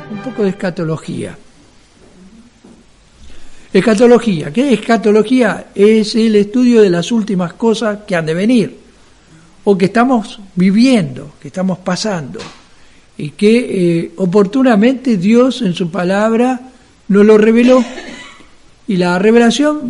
un poco de escatología. Escatología. ¿Qué es escatología? Es el estudio de las últimas cosas que han de venir, o que estamos viviendo, que estamos pasando, y que oportunamente Dios en su palabra nos lo reveló, y la revelación